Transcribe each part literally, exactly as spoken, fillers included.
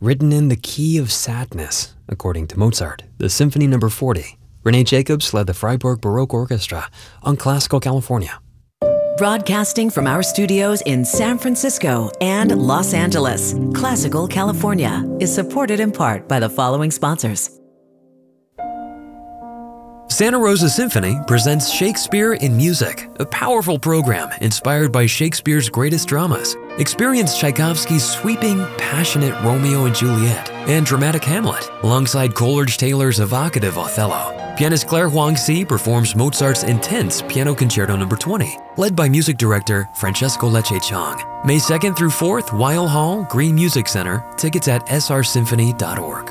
written in the key of sadness, according to Mozart, the Symphony Number forty. Renee Jacobs led the Freiburg Baroque Orchestra on Classical California. Broadcasting from our studios in San Francisco and Los Angeles, Classical California is supported in part by the following sponsors. Santa Rosa Symphony presents Shakespeare in Music, a powerful program inspired by Shakespeare's greatest dramas. Experience Tchaikovsky's sweeping, passionate Romeo and Juliet and dramatic Hamlet, alongside Coleridge-Taylor's evocative Othello. Pianist Claire Huang-Si performs Mozart's intense Piano Concerto Number twenty, led by music director Francesco Lecce Chang. May second through fourth, Weil Hall, Green Music Center. Tickets at s r symphony dot org.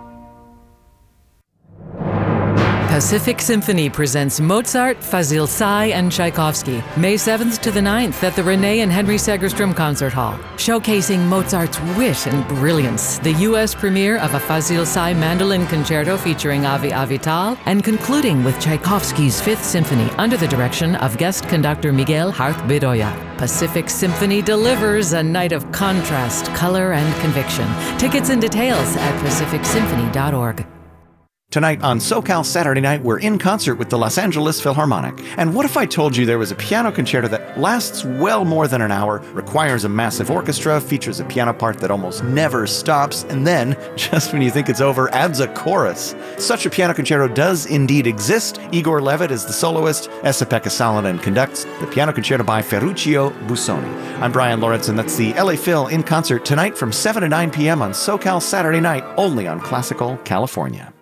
Pacific Symphony presents Mozart, Fazil Say, and Tchaikovsky, May seventh to the ninth at the Renee and Henry Segerstrom Concert Hall. Showcasing Mozart's wit and brilliance, the U S premiere of a Fazil Say mandolin concerto featuring Avi Avital, and concluding with Tchaikovsky's Fifth Symphony under the direction of guest conductor Miguel Harth Bedoya. Pacific Symphony delivers a night of contrast, color, and conviction. Tickets and details at pacific symphony dot org. Tonight on SoCal Saturday Night, we're in concert with the Los Angeles Philharmonic. And what if I told you there was a piano concerto that lasts well more than an hour, requires a massive orchestra, features a piano part that almost never stops, and then, just when you think it's over, adds a chorus? Such a piano concerto does indeed exist. Igor Levit is the soloist, Esa-Pekka Salonen conducts the piano concerto by Ferruccio Busoni. I'm Brian Lawrence, and that's the L A Phil in concert tonight from seven to nine p.m. on SoCal Saturday Night, only on Classical California.